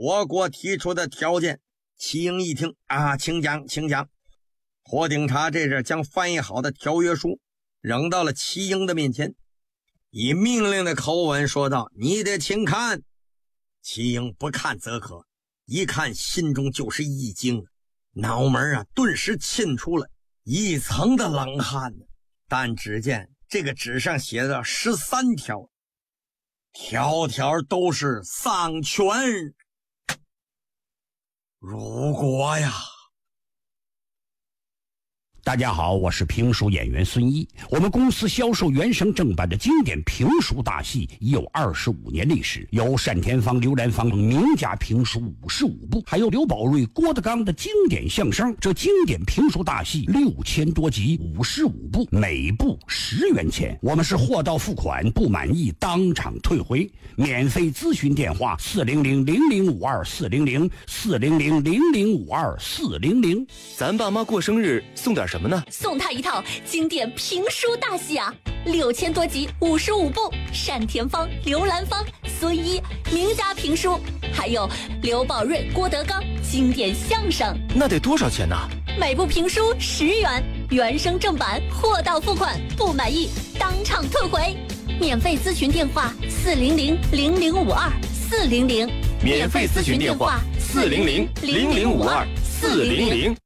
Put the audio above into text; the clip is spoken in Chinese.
我国提出的条件。齐英一听啊，请讲请讲。霍鼎察这是将翻译好的条约书扔到了齐英的面前，以命令的口吻说道：你得请看。齐英不看则可，一看心中就是一惊，脑门啊顿时沁出了一层的冷汗。但只见这个纸上写了13条，条条都是丧权辱国呀。 大家好，我是评书演员孙一。我们公司销售原声正版的经典评书大戏已有25年历史，有单田芳、刘兰芳名家评书55部，还有刘宝瑞、郭德纲的经典相声。这经典评书大戏6000多集，55部，每部10元钱。我们是货到付款，不满意当场退回。免费咨询电话400-0052-400，400-0052-400。 咱爸妈过生日送点什么呢？ 送他一套经典评书大戏啊，6000多集，55部，单田芳、刘兰芳、孙一名家评书，还有刘宝瑞、郭德纲经典相声。 那得多少钱呢？ 每部评书10元，原声正版，货到付款，不满意当场退回。免费咨询电话400-0052-400， 免费咨询电话400-0052-400。